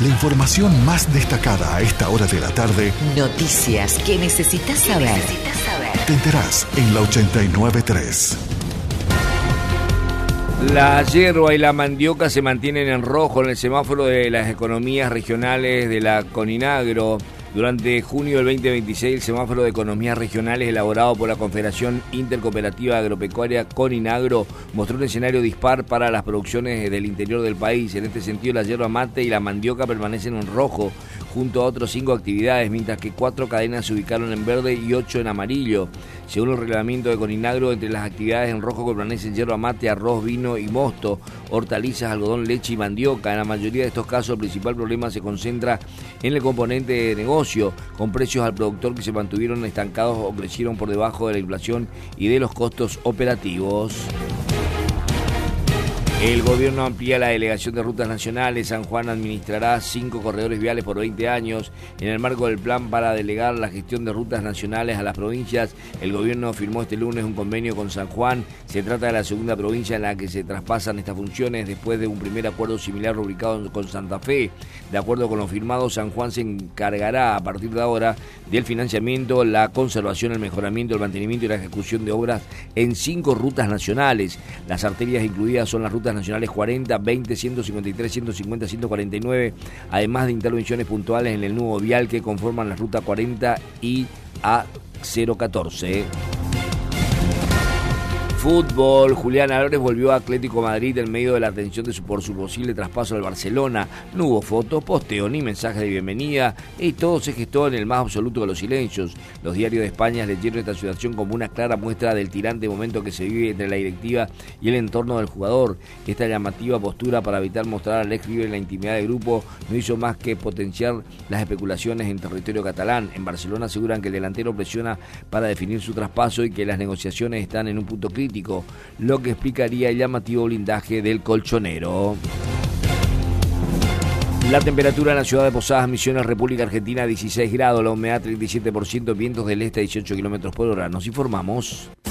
La información más destacada a esta hora de la tarde. Noticias que necesitas saber. Te enterás en la 89.3. La yerba y la mandioca se mantienen en rojo en el semáforo de las economías regionales de la Coninagro. Durante junio del 2026, el semáforo de economías regionales elaborado por la Confederación Intercooperativa Agropecuaria Coninagro mostró un escenario dispar para las producciones del interior del país. En este sentido, la yerba mate y la mandioca permanecen en rojo, junto a otras 5 actividades, mientras que 4 cadenas se ubicaron en verde y 8 en amarillo. Según el reglamento de Coninagro, entre las actividades en rojo permanecen yerba mate, arroz, vino y mosto, hortalizas, algodón, leche y mandioca. En la mayoría de estos casos, el principal problema se concentra en el componente de negocio, con precios al productor que se mantuvieron estancados o crecieron por debajo de la inflación y de los costos operativos. El gobierno amplía la delegación de rutas nacionales. San Juan administrará 5 corredores viales por 20 años. En el marco del plan para delegar la gestión de rutas nacionales a las provincias, el gobierno firmó este lunes un convenio con San Juan. Se trata de la segunda provincia en la que se traspasan estas funciones después de un primer acuerdo similar rubricado con Santa Fe. De acuerdo con lo firmado, San Juan se encargará a partir de ahora del financiamiento, la conservación, el mejoramiento, el mantenimiento y la ejecución de obras en 5 rutas nacionales. Las arterias incluidas son las rutas nacionales 40, 20, 153, 150, 149, además de intervenciones puntuales en el nudo vial que conforman la ruta 40 y A014. Fútbol. Julián Álvarez volvió a Atlético Madrid en medio de la atención por su posible traspaso al Barcelona. No hubo fotos, posteo ni mensaje de bienvenida y todo se gestó en el más absoluto de los silencios. Los diarios de España leyeron esta situación como una clara muestra del tirante momento que se vive entre la directiva y el entorno del jugador. Esta llamativa postura para evitar mostrar al ex River en la intimidad del grupo no hizo más que potenciar las especulaciones en territorio catalán. En Barcelona aseguran que el delantero presiona para definir su traspaso y que las negociaciones están en un punto crítico, lo que explicaría el llamativo blindaje del colchonero. La temperatura en la ciudad de Posadas Misiones, República Argentina, 16 grados, la humedad 37%, vientos del este a 18 km/h. Nos informamos.